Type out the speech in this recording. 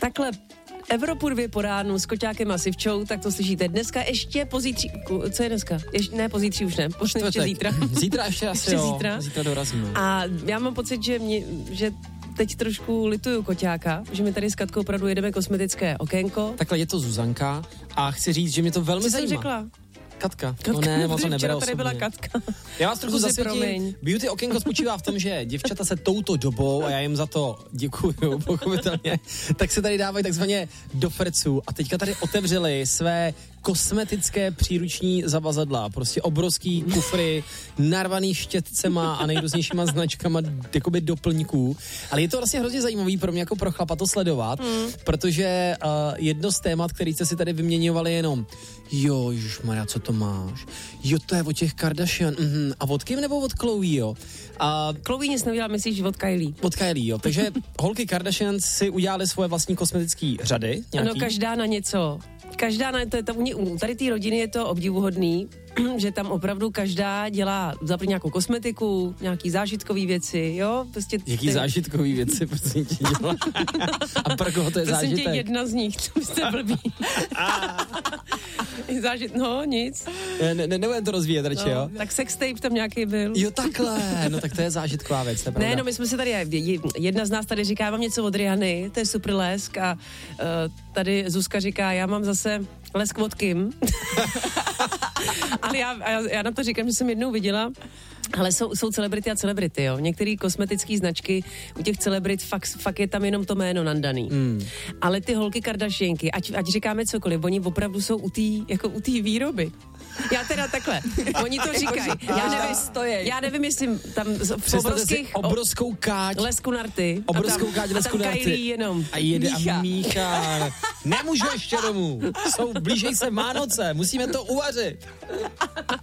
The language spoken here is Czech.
takhle Evropu 2 po ránu s Koťákem a Sivčou, tak to slyšíte dneska, ještě pozítří, co je dneska? Ne, pozítří už ne, ještě zítra. Zítra ještě asi zítra dorazíme. A já mám pocit, že teď trošku lituju Koťáka, že my tady s Katkou opravdu jedeme kosmetické okénko. Takhle je to Zuzanka a chci říct, že mě to velmi zajímá. Co jsem řekla? Katka. No ne, moc to nebere osobně. Tady byla Katka. Já vás trochu zasvětím. Beauty okénko spočívá v tom, že děvčata se touto dobou, a já jim za to děkuju, pochopitelně, tak se tady dávají takzvaně do frců a teďka tady otevřeli své kosmetické příruční zavazadla, prostě obrovský kufry, narvaný štětcema a nejrůznějšíma značkama jakoby doplňků. Ale je to vlastně hrozně zajímavý pro mě jako pro chlapa to sledovat, protože jedno z témat, který jste si tady vyměňovali jenom jo, ježišmarja, co to máš? Jo, to je od těch Kardashian. A od Kim nebo od Chloe, jo? Chloe nic neudělala, myslíš, od Kylie. Od Kylie, jo. Takže holky Kardashian si udělali svoje vlastní kosmetické řady. Nějaký. Ano, každá na něco. Tady té rodiny je to obdivuhodný, že tam opravdu každá dělá zaprvé nějakou kosmetiku, nějaký zážitkový věci, jo? Prostě jaký zážitkový věci, prosím tě, dělá? A pro koho to je zážitek? Prosím tě, jedna z nich, to byste blbý. Nic. Nebudem to rozvíjet radši, jo? Tak sextape tam nějaký byl. Jo, takhle, no tak to je zážitková věc, nepravda? Ne, no my jsme si tady, jedna z nás tady říká, já mám něco od Rihanny, to je super lesk a tady Zuzka říká, já mám zase lesk od Kim. Ale já na to říkám, že jsem jednou viděla, ale jsou celebrity a celebrity, jo. Některé kosmetické značky, u těch celebrit fakt je tam jenom to jméno nandaný. Ale ty holky Kardashianky, ať říkáme cokoliv, oni opravdu jsou u té výroby. Já teda takhle, oni to říkají. Já nevím, jestli tam v obrovskou káť lesku narty. Obrovskou káť lesku narty. A tam Kylie jenom. A jede a míchá. Nemůžu ještě domů. Blížej se Vánoce, musíme to uvařit.